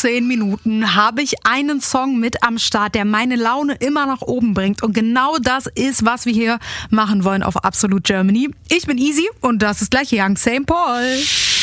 10 Minuten habe ich einen Song mit am Start, der meine Laune immer nach oben bringt. Und genau das ist, was wir hier machen wollen auf Absolute Germany. Ich bin Easy und das ist gleich Young St. Paul.